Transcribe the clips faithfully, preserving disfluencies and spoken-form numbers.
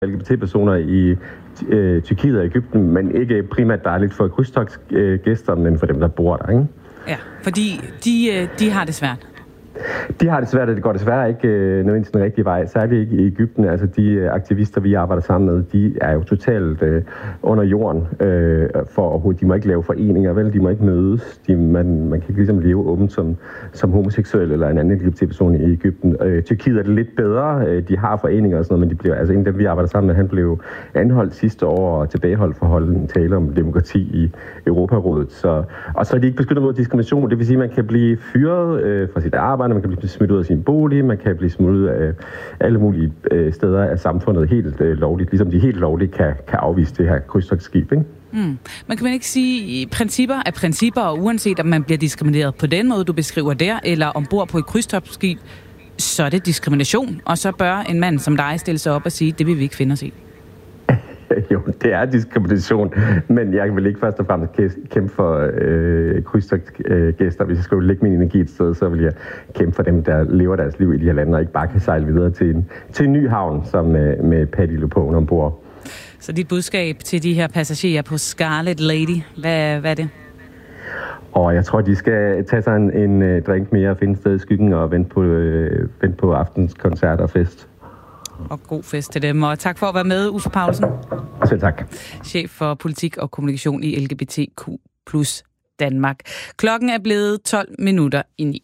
L G B T-personer i øh, Tyrkiet og Egypten, men ikke primært dejligt for krydstogsgæster, men for dem, der bor der, ikke? Ja, fordi de, de har det svært. De har det svært, og det går desværre ikke øh, nødvendigvis den rigtige vej. Særligt ikke i Egypten. Altså de øh, aktivister, vi arbejder sammen med, de er jo totalt øh, under jorden. Øh, for overhovedet. De må ikke lave foreninger, vel? De må ikke mødes. De, man, man kan ikke ligesom leve åbent som, som homoseksuel eller en anden L G B T-person i Egypten. Øh, Tyrkiet er det lidt bedre. Øh, de har foreninger og sådan noget, men de bliver, altså en af dem, vi arbejder sammen med, han blev anholdt sidste år og tilbageholdt for at holde en tale om demokrati i Europarådet. Så, og så er de ikke beskyttet mod diskrimination. Det vil sige, at man kan blive fyret øh, fra sit arbejde, man kan blive smidt ud af sin bolig, man kan blive smidt ud af alle mulige øh, steder af samfundet helt øh, lovligt, ligesom de helt lovligt kan, kan afvise det her krydstogsskib, ikke? Mm. Man kan man ikke sige, at principper er principper, og uanset om man bliver diskrimineret på den måde, du beskriver der, eller ombord på et krydstogsskib, så er det diskrimination, og så bør en mand som dig stille sig op og sige, det vil vi ikke finde os i. Jo, det er diskrimination, men jeg vil ikke først og fremmest kæmpe for øh, krydstogsgæster. Hvis jeg skulle lægge min energi et sted, så vil jeg kæmpe for dem, der lever deres liv i de her lande, og ikke bare kan sejle videre til en, til en ny havn, som med, med Paddy Lupone ombord. Så dit budskab til de her passagerer på Scarlet Lady, hvad, hvad er det? Og jeg tror, de skal tage sig en, en drink mere og finde sted i skyggen og vente på, øh, vente på aftens koncert og fest. Og god fest til dem. Og tak for at være med, Uffe Paulsen. Selv tak. Chef for politik og kommunikation i L G B T Q plus Danmark. Klokken er blevet tolv minutter i ni.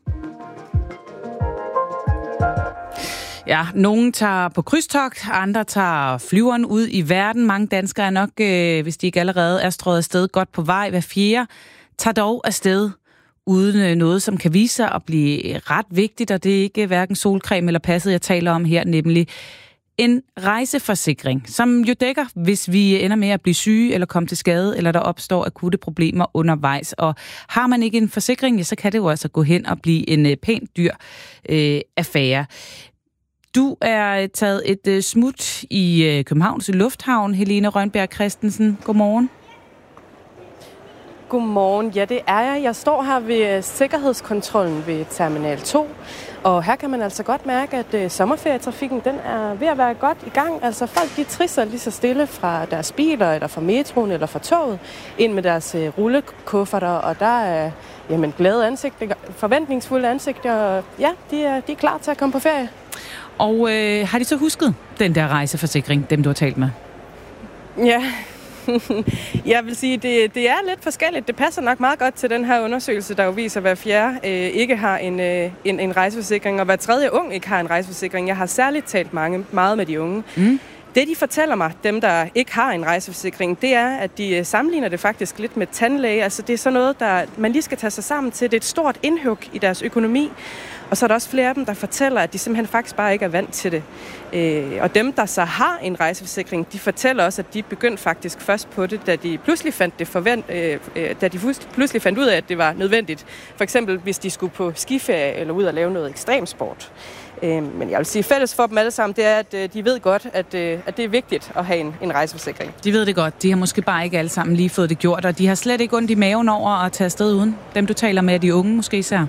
Ja, nogen tager på krydstogt, andre tager flyveren ud i verden. Mange danskere er nok, øh, hvis de ikke allerede er strøget afsted, godt på vej. Hver fjerde tager dog afsted uden noget, som kan vise sig at blive ret vigtigt, og det er ikke hverken solcreme eller passet, jeg taler om her, nemlig en rejseforsikring, som jo dækker, hvis vi ender med at blive syge eller komme til skade, eller der opstår akutte problemer undervejs. Og har man ikke en forsikring, ja, så kan det jo altså gå hen og blive en pænt dyr øh, affære. Du er taget et øh, smut i øh, Københavns Lufthavn, Helene Rønbjerg Christensen. Godmorgen. Godmorgen. Ja, det er jeg. Jeg står her ved sikkerhedskontrollen ved Terminal to, og her kan man altså godt mærke, at uh, sommerferietrafikken den er ved at være godt i gang. Altså folk de trisser lige så stille fra deres biler, eller fra metroen, eller fra toget, ind med deres uh, rullekufferter, og der er jamen, glade ansigter, forventningsfulde ansigter, og ja, de er, de er klar til at komme på ferie. Og øh, har de så husket den der rejseforsikring, dem du har talt med? Ja, jeg vil sige, det, det er lidt forskelligt. Det passer nok meget godt til den her undersøgelse, der jo viser, at hver fjerde øh, ikke har en, øh, en, en rejseforsikring, og hver tredje ung ikke har en rejseforsikring. Jeg har særligt talt mange, meget med de unge. Mm. Det, de fortæller mig, dem der ikke har en rejseforsikring, det er, at de sammenligner det faktisk lidt med tandlæge. Altså det er sådan noget, der man lige skal tage sig sammen til. Det er et stort indhug i deres økonomi. Og så er der også flere af dem, der fortæller, at de simpelthen faktisk bare ikke er vant til det. Øh, og dem, der så har en rejseforsikring, de fortæller også, at de begyndte faktisk først på det, da de pludselig fandt det forvent, øh, da de pludselig fandt ud af, at det var nødvendigt. For eksempel, hvis de skulle på skiferie eller ud og lave noget ekstremsport. Øh, men jeg vil sige, fælles for dem alle sammen, det er, at øh, de ved godt, at, øh, at det er vigtigt at have en, en rejseforsikring. De ved det godt. De har måske bare ikke alle sammen lige fået det gjort, og de har slet ikke ondt i maven over at tage afsted uden. Dem, du taler med, de unge måske især.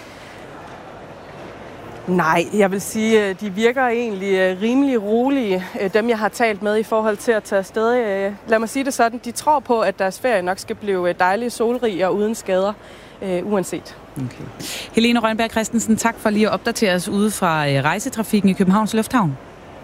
Nej, jeg vil sige, de virker egentlig rimelig rolige, dem jeg har talt med i forhold til at tage afsted. Lad mig sige det sådan, de tror på, at deres ferie nok skal blive dejlig, solrig og uden skader, uanset. Okay. Helene Rønbjerg Christensen, tak for lige at opdatere os ude fra rejsetrafikken i Københavns Lufthavn.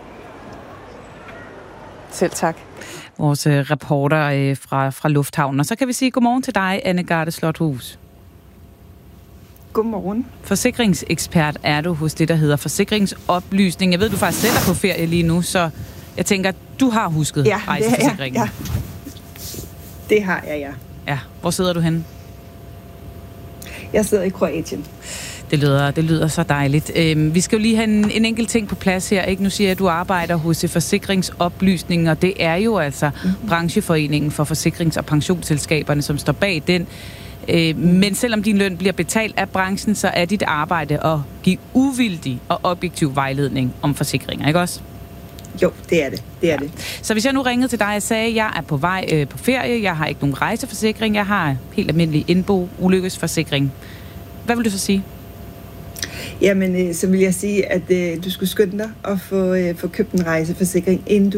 Selv tak. Vores reporter fra, fra Lufthavnen. Og så kan vi sige godmorgen til dig, Anne Garde Slothus. Godmorgen. Forsikringsekspert er du hos det, der hedder Forsikringsoplysning. Jeg ved, du faktisk selv er på ferie lige nu, så jeg tænker, du har husket ja, rejseforsikringen. Ja, ja. Det har jeg, ja. Ja, hvor sidder du henne? Jeg sidder i Kroatien. Det lyder, det lyder så dejligt. Øhm, vi skal jo lige have en, en enkelt ting på plads her. Ikke? Nu siger jeg, at du arbejder hos Forsikringsoplysning, og det er jo altså mm-hmm. brancheforeningen for forsikrings- og pensionsselskaberne, som står bag den. Men selvom din løn bliver betalt af branchen, så er dit arbejde at give uvildig og objektiv vejledning om forsikringer, ikke også? Jo, det er det. det, er ja. det. Så hvis jeg nu ringede til dig og sagde, at jeg er på vej øh, på ferie, jeg har ikke nogen rejseforsikring, jeg har helt almindelig indbo, ulykkesforsikring. Hvad vil du så sige? Jamen, øh, så vil jeg sige, at øh, du skulle skynde dig at få, øh, få købt en rejseforsikring, inden du